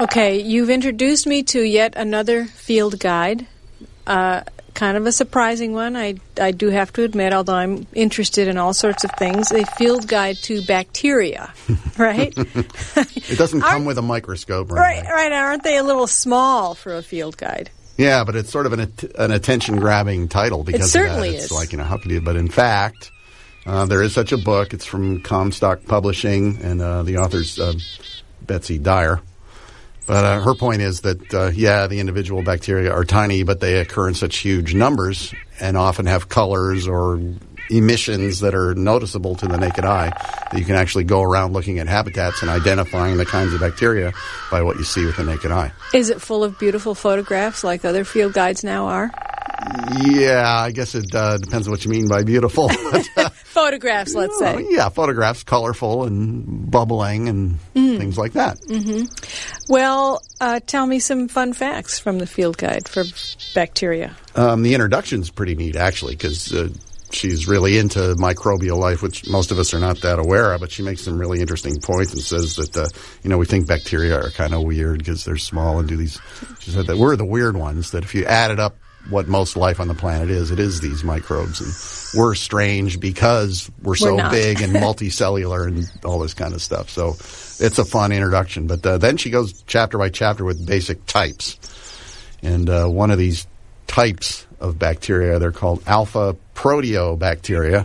Okay, you've introduced me to yet another field guide. Kind of a surprising one, I do have to admit, although I'm interested in all sorts of things. A field guide to bacteria, right? It doesn't come with a microscope. Right. Aren't they a little small for a field guide? Yeah, but it's sort of an attention-grabbing title because it certainly of that. It's is. like, how could you? But in fact, there is such a book. It's from Comstock Publishing, and the author's Betsy Dyer. But her point is that, the individual bacteria are tiny, but they occur in such huge numbers and often have colors or emissions that are noticeable to the naked eye that you can actually go around looking at habitats and identifying the kinds of bacteria by what you see with the naked eye. Is it full of beautiful photographs like other field guides now are? Yeah, I guess it depends on what you mean by beautiful. Photographs, let's say. Yeah, photographs, colorful and bubbling and things like that. Mm-hmm. Well, tell me some fun facts from the field guide for bacteria. The introduction's pretty neat, actually, because she's really into microbial life, which most of us are not that aware of, but she makes some really interesting points and says that, we think bacteria are kind of weird because they're small and do these. She said that we're the weird ones, that if you added up what most life on the planet is, it is these microbes. And we're strange because we're so big and multicellular and all this kind of stuff. So it's a fun introduction. But then she goes chapter by chapter with basic types. And one of these types of bacteria, they're called alpha proteobacteria.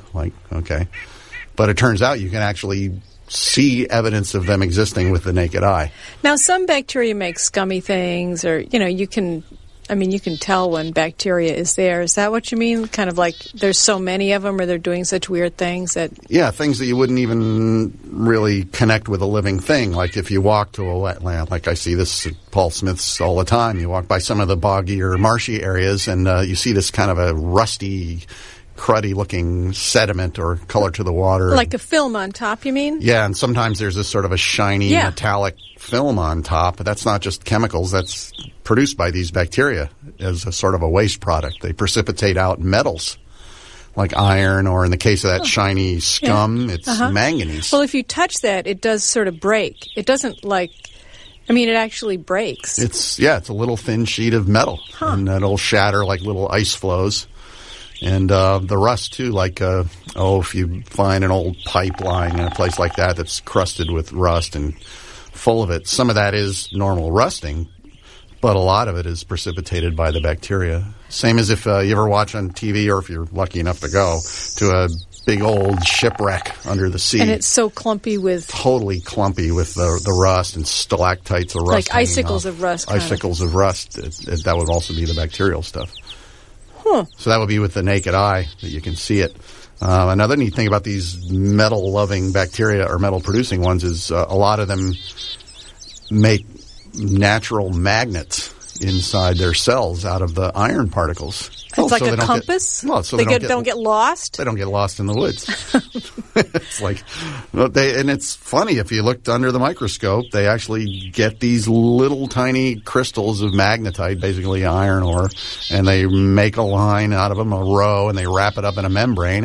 But it turns out you can actually see evidence of them existing with the naked eye. Now, some bacteria make scummy things, or, you can tell when bacteria is there. Is that what you mean? Kind of like there's so many of them, or they're doing such weird things that... Yeah, things that you wouldn't even really connect with a living thing. Like if you walk to a wetland, like I see this at Paul Smith's all the time. You walk by some of the boggy or marshy areas, and you see this kind of a rusty, cruddy-looking sediment or color to the water. Like a film on top, you mean? Yeah, and sometimes there's this sort of a shiny metallic film on top. But that's not just chemicals. That's produced by these bacteria as a sort of a waste product. They precipitate out metals like iron, or in the case of that shiny scum, it's manganese. Well, if you touch that, it does sort of break. It doesn't it actually breaks. It's a little thin sheet of metal, and it'll shatter like little ice flows. And the rust, too, if you find an old pipeline in a place like that that's crusted with rust and full of it, some of that is normal rusting, but a lot of it is precipitated by the bacteria. Same as if you ever watch on TV, or if you're lucky enough to go to a big old shipwreck under the sea. And it's so clumpy with... Totally clumpy with the rust and stalactites of rust. Like icicles of rust. Icicles of rust. That would also be the bacterial stuff. So that would be with the naked eye that you can see it. Another neat thing about these metal-loving bacteria, or metal-producing ones, is a lot of them make natural magnets inside their cells out of the iron particles. It's like a compass? They don't get lost? They don't get lost in the woods. It's and it's funny, if you looked under the microscope, they actually get these little tiny crystals of magnetite, basically iron ore, and they make a line out of them, a row, and they wrap it up in a membrane.